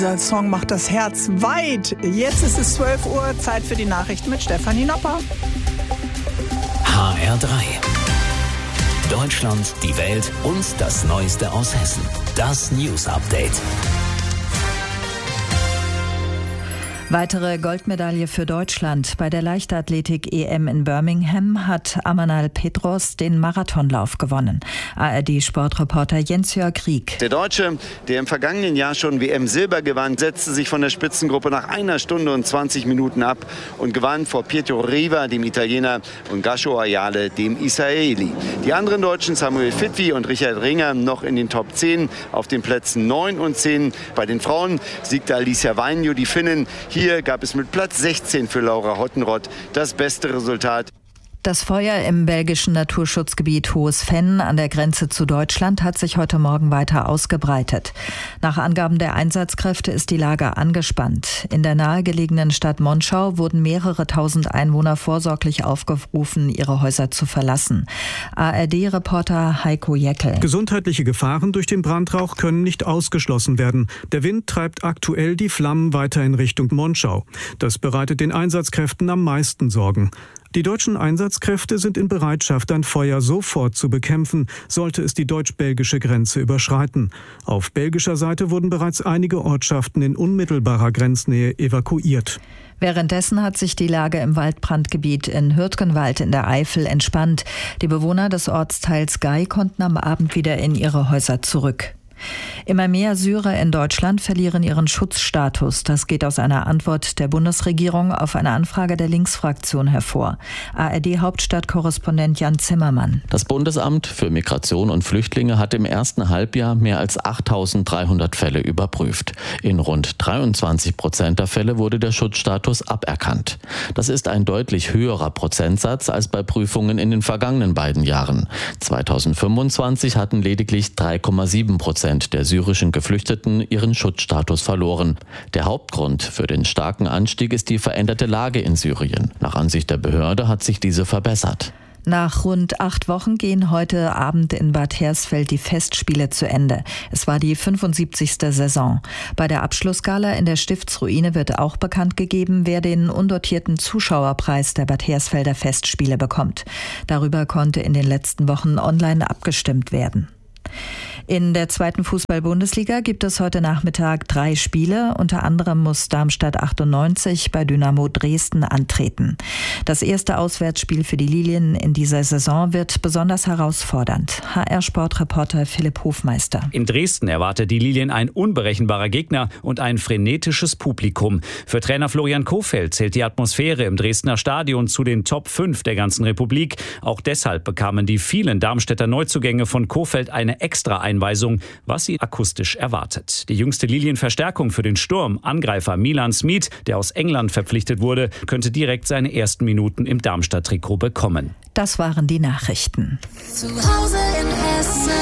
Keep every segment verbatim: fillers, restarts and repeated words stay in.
Dieser Song macht das Herz weit. Jetzt ist es zwölf Uhr, Zeit für die Nachrichten mit Stefanie Nopper. H R drei. Deutschland, die Welt und das Neueste aus Hessen. Das News Update. Weitere Goldmedaille für Deutschland. Bei der Leichtathletik-E M in Birmingham hat Amanal Petros den Marathonlauf gewonnen. A R D-Sportreporter Jens-Jörg Krieg. Der Deutsche, der im vergangenen Jahr schon W M-Silber gewann, setzte sich von der Spitzengruppe nach einer Stunde und zwanzig Minuten ab und gewann vor Pietro Riva, dem Italiener, und Gasho Ayale, dem Israeli. Die anderen Deutschen, Samuel Fitwi und Richard Ringer, noch in den Top zehn, auf den Plätzen neun und zehn. Bei den Frauen siegte Alicia Vainio, die Finnin. Hier gab es mit Platz sechzehn für Laura Hottenrott das beste Resultat. Das Feuer im belgischen Naturschutzgebiet Hohes Venn an der Grenze zu Deutschland hat sich heute Morgen weiter ausgebreitet. Nach Angaben der Einsatzkräfte ist die Lage angespannt. In der nahegelegenen Stadt Monschau wurden mehrere tausend Einwohner vorsorglich aufgerufen, ihre Häuser zu verlassen. A R D-Reporter Heiko Jeckel. Gesundheitliche Gefahren durch den Brandrauch können nicht ausgeschlossen werden. Der Wind treibt aktuell die Flammen weiter in Richtung Monschau. Das bereitet den Einsatzkräften am meisten Sorgen. Die deutschen Einsatzkräfte sind in Bereitschaft, ein Feuer sofort zu bekämpfen, sollte es die deutsch-belgische Grenze überschreiten. Auf belgischer Seite wurden bereits einige Ortschaften in unmittelbarer Grenznähe evakuiert. Währenddessen hat sich die Lage im Waldbrandgebiet in Hürtgenwald in der Eifel entspannt. Die Bewohner des Ortsteils Gei konnten am Abend wieder in ihre Häuser zurück. Immer mehr Syrer in Deutschland verlieren ihren Schutzstatus. Das geht aus einer Antwort der Bundesregierung auf eine Anfrage der Linksfraktion hervor. A R D-Hauptstadtkorrespondent Jan Zimmermann. Das Bundesamt für Migration und Flüchtlinge hat im ersten Halbjahr mehr als achttausenddreihundert Fälle überprüft. In rund dreiundzwanzig Prozent der Fälle wurde der Schutzstatus aberkannt. Das ist ein deutlich höherer Prozentsatz als bei Prüfungen in den vergangenen beiden Jahren. zweitausendfünfundzwanzig hatten lediglich drei Komma sieben Prozent der syrischen Geflüchteten ihren Schutzstatus verloren. Der Hauptgrund für den starken Anstieg ist die veränderte Lage in Syrien. Nach Ansicht der Behörde hat sich diese verbessert. Nach rund acht Wochen gehen heute Abend in Bad Hersfeld die Festspiele zu Ende. Es war die fünfundsiebzigste Saison. Bei der Abschlussgala in der Stiftsruine wird auch bekannt gegeben, wer den undotierten Zuschauerpreis der Bad Hersfelder Festspiele bekommt. Darüber konnte in den letzten Wochen online abgestimmt werden. In der zweiten Fußball-Bundesliga gibt es heute Nachmittag drei Spiele. Unter anderem muss Darmstadt achtundneunzig bei Dynamo Dresden antreten. Das erste Auswärtsspiel für die Lilien in dieser Saison wird besonders herausfordernd. H R-Sportreporter Philipp Hofmeister. In Dresden erwartet die Lilien ein unberechenbarer Gegner und ein frenetisches Publikum. Für Trainer Florian Kohfeldt zählt die Atmosphäre im Dresdner Stadion zu den Top fünf der ganzen Republik. Auch deshalb bekamen die vielen Darmstädter Neuzugänge von Kohfeldt eine extra Einweisung, was sie akustisch erwartet. Die jüngste Lilienverstärkung für den Sturm, Angreifer Milan Smith, der aus England verpflichtet wurde, könnte direkt seine ersten Minuten im Darmstadt-Trikot bekommen. Das waren die Nachrichten. Zu Hause in Hessen.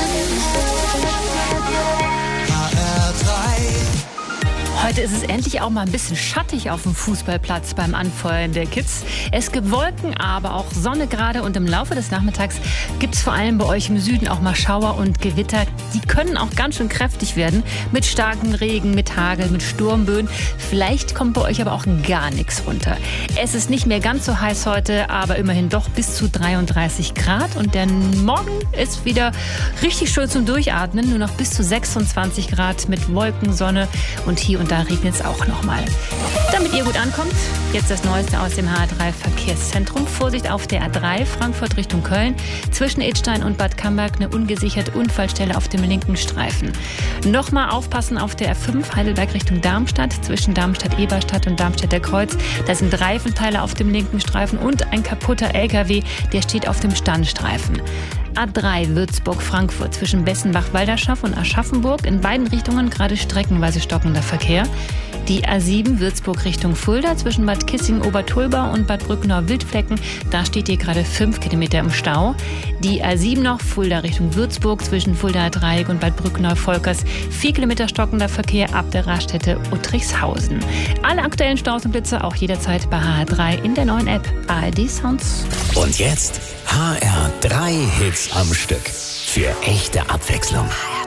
H R drei. Heute ist es endlich auch mal ein bisschen schattig auf dem Fußballplatz beim Anfeuern der Kids. Es gibt Wolken, aber auch Sonne gerade, und im Laufe des Nachmittags gibt es vor allem bei euch im Süden auch mal Schauer und Gewitter. Die können auch ganz schön kräftig werden mit starkem Regen, mit Hagel, mit Sturmböen. Vielleicht kommt bei euch aber auch gar nichts runter. Es ist nicht mehr ganz so heiß heute, aber immerhin doch bis zu dreiunddreißig Grad. Und der Morgen ist wieder richtig schön zum Durchatmen. Nur noch bis zu sechsundzwanzig Grad mit Wolken, Sonne und hier und da regnet es auch noch mal. Damit ihr gut ankommt, jetzt das Neueste aus dem H R drei Verkehrszentrum. Vorsicht auf der A drei, Frankfurt Richtung Köln. Zwischen Idstein und Bad Camberg eine ungesicherte Unfallstelle auf dem linken Streifen. Nochmal aufpassen auf der R fünf, Heidelberg Richtung Darmstadt. Zwischen Darmstadt-Eberstadt und Darmstädter Kreuz. Da sind Reifenteile auf dem linken Streifen und ein kaputter L K W, der steht auf dem Standstreifen. A drei Würzburg-Frankfurt zwischen Bessenbach-Walderschaff und Aschaffenburg. In beiden Richtungen gerade streckenweise stockender Verkehr. Die A sieben Würzburg Richtung Fulda zwischen Bad Kissing-Obertulba und Bad Brücknau-Wildflecken. Da steht ihr gerade fünf Kilometer im Stau. Die A sieben noch Fulda Richtung Würzburg zwischen Fuldaer Dreieck und Bad Brücknau-Volkers. vier Kilometer stockender Verkehr ab der Raststätte Uttrichshausen. Alle aktuellen Staus und Blitze auch jederzeit bei H R drei in der neuen App A R D Sounds. Und jetzt H R drei Hits am Stück. Für echte Abwechslung.